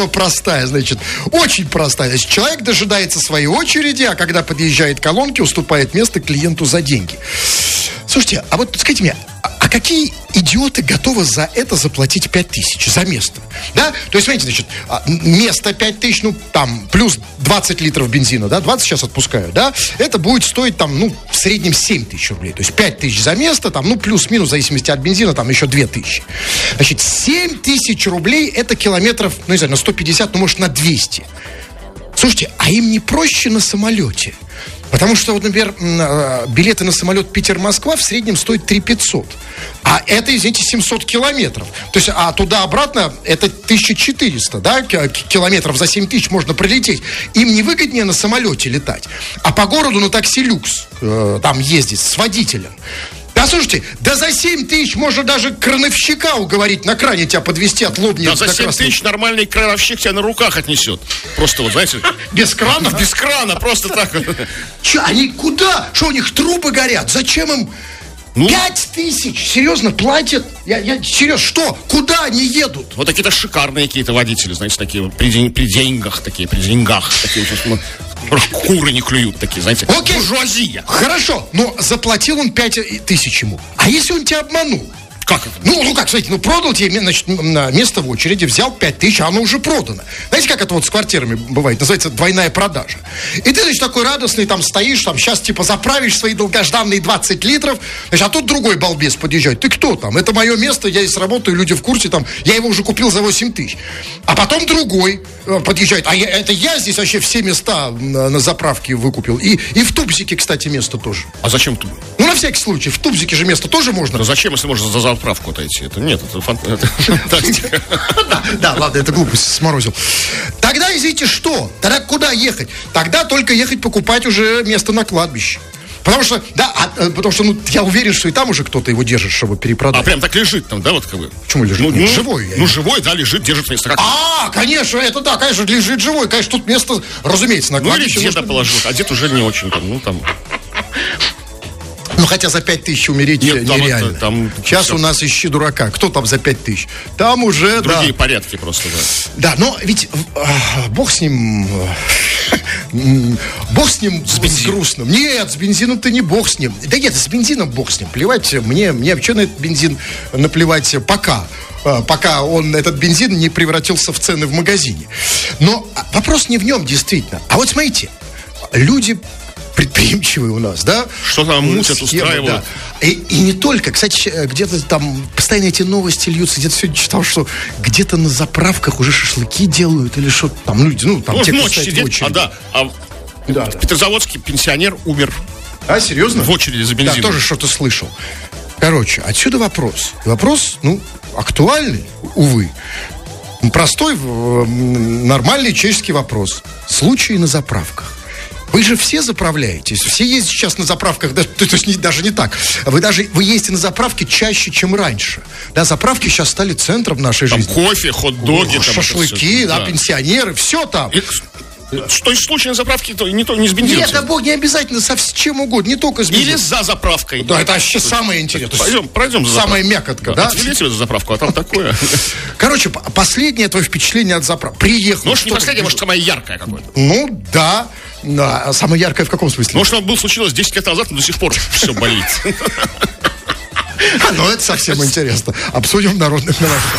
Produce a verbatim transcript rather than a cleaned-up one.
простая, значит, очень простая. Значит, человек дожидается своей очереди, а когда подъезжает к колонке, уступает место клиенту за деньги. Слушайте, а вот скажите мне, а какие идиоты готовы за это заплатить пять тысяч за место? Да? То есть, смотрите, значит, место пять тысяч, ну, там, плюс двадцать литров бензина, да, двадцать сейчас отпускаю, да, это будет стоить, там, ну, в среднем семь тысяч рублей. То есть, пять тысяч за место, там, ну, плюс-минус, в зависимости от бензина, там, еще две тысячи. Значит, семь тысяч рублей, это километров, ну, не знаю, на сто пятьдесят, ну, может, на двести. Слушайте, а им не проще на самолете? Потому что, вот, например, билеты на самолет Питер-Москва в среднем стоят три тысячи пятьсот. А это, извините, семьсот километров. То есть, а туда-обратно это тысяча четыреста, да, километров за семь тысяч можно прилететь. Им невыгоднее на самолете летать. А по городу на такси люкс э, там ездить с водителем. Да, слушайте, да за семь тысяч можно даже крановщика уговорить на кране тебя подвезти от Лобни. Да, за семь тысяч нормальный крановщик тебя на руках отнесет. Просто вот, знаете... Без крана? Без крана, просто так. Че, они куда? Что, у них трубы горят? Зачем им... Ну, Пять тысяч? Серьезно, платят? Я, я, серьезно, что? Куда они едут? Вот такие-то шикарные какие-то водители, знаете, такие при, день, при деньгах, такие, при деньгах, такие, ну, куры не клюют, такие, знаете. Окей. Буржуазия. Хорошо, но заплатил он пять тысяч ему. А если он тебя обманул? Как это? Ну, ну как, смотрите, ну продал тебе, значит, место в очереди, взял пять тысяч, а оно уже продано. Знаете, как это вот с квартирами бывает? Называется двойная продажа. И ты, значит, такой радостный, там, стоишь, там, сейчас, типа, заправишь свои долгожданные двадцать литров, значит, а тут другой балбес подъезжает. Ты кто там? Это мое место, я здесь работаю, люди в курсе, там, я его уже купил за восемь тысяч. А потом другой подъезжает. А я, это я здесь вообще все места на, на заправке выкупил. И, и в Тубзике, кстати, место тоже. А зачем тут? Ну, на всякий случай, в Тубзике же место тоже можно. Да зачем, если можно за заправку отойти? Это нет, это фантастика. Да, ладно, это глупость, сморозил. Тогда, извините, что? Тогда куда ехать? Тогда только ехать покупать уже место на кладбище. Потому что, да, а, потому что, ну, я уверен, что и там уже кто-то его держит, чтобы перепродать. А прям так лежит там, да, вот как бы? Почему лежит? Ну, Нет, ну, живой. Ну, живой, да, лежит, держит место. Как... А, конечно, это да, конечно, лежит живой. Конечно, тут место, разумеется, на кладбище. Ну, или деда положил, а дед уже не очень, там, ну, там... Ну, хотя за пять тысяч умереть Нет, нереально. Это, там, Сейчас все... у нас ищи дурака. Кто там за пять тысяч? Там уже, Другие да. порядки просто, да. Да, но ведь э, бог с ним... Э, бог с ним с, с грустным. Нет, с бензином-то не бог с ним. Да нет, с бензином бог с ним. Плевать мне, мне вообще на этот бензин наплевать пока. Пока он, этот бензин не превратился в цены в магазине. Но вопрос не в нем, действительно. А вот смотрите, люди... предприимчивые у нас, да? Что там мутят, устраивают. Да. И, и не только. Кстати, где-то там постоянно эти новости льются. Где-то сегодня читал, что где-то на заправках уже шашлыки делают или что-то там. Люди, ну, там ну, те, кто ночь стоит в очереди. А, да. А да, в Петрозаводске пенсионер умер. А, серьезно? В очереди за бензином. Да, тоже что-то слышал. Короче, отсюда вопрос. Вопрос, ну, актуальный, увы. Простой, нормальный человеческий вопрос. Случаи на заправках. Вы же все заправляетесь, все ездят сейчас на заправках, да, то есть не, даже не так. Вы даже вы ездите на заправке чаще, чем раньше. Да, заправки сейчас стали центром нашей там жизни. Кофе, хот-доги, О, там шашлыки, да, да, пенсионеры, все там. И... Что из случая на заправке, то не, то, не с бензином. Нет, да бог, не обязательно, со с чем угодно, не только с бензином. Или за заправкой. Да, это вообще самое интересное. Пойдем, пройдем за Самая мякотка, да? Отвели тебя за заправку, а там такое. Короче, последнее твое впечатление от заправки. Приехал. Может, не последнее, может, самое яркое какое-то. Ну, да. Да, самое яркое в каком смысле? Может, оно было случилось десять лет назад, но до сих пор все болит. Ну, это совсем интересно. Обсудим в народных новостях.